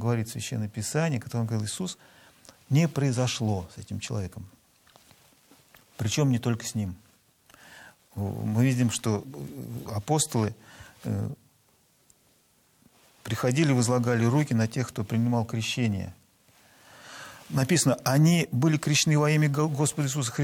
говорит Священное Писание, которое говорил Иисус, не произошло с этим человеком. Причем не только с ним. Мы видим, что апостолы приходили, возлагали руки на тех, кто принимал крещение. Написано, они были крещены во имя Господа Иисуса Христа.